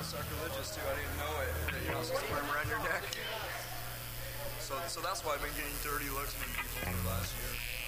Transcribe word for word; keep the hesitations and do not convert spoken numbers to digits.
sacrilegious too. I didn't know it. That you're not supposed to wear them around your neck. So, so that's why I've been getting dirty looks from people for the last year.